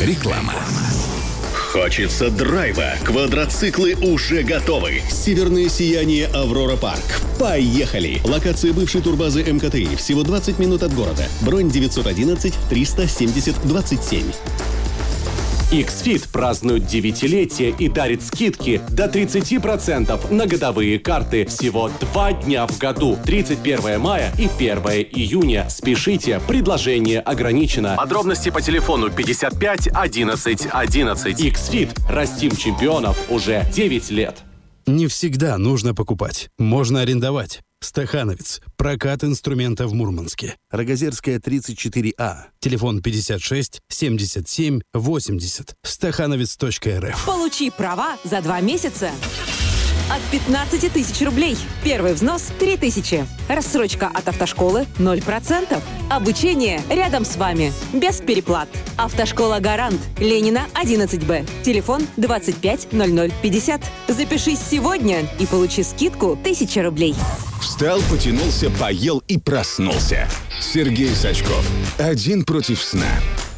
Реклама. Хочется драйва. Квадроциклы уже готовы. Северное сияние Аврора Парк. Поехали! Локация бывшей турбазы МКТИ. Всего 20 минут от города. Бронь 911-370-27. X-Fit празднует 9-летие и дарит скидки до 30% на годовые карты. Всего 2 дня в году. 31 мая и 1 июня. Спешите, предложение ограничено. Подробности по телефону 55 11 11. X-Fit. Растим чемпионов уже 9 лет. Не всегда нужно покупать. Можно арендовать. Стахановец. Прокат инструмента в Мурманске. Рогозерская, 34А. Телефон 56 77 80. Стахановец.рф. Получи права за 2 месяца. От 15 тысяч рублей. Первый взнос – 3 тысячи. Рассрочка от автошколы – 0%. Обучение рядом с вами. Без переплат. Автошкола «Гарант». Ленина, 11Б. Телефон 25 00 50. Запишись сегодня и получи скидку 1000 рублей. Встал, потянулся, поел и проснулся. Сергей Сачков. Один против сна.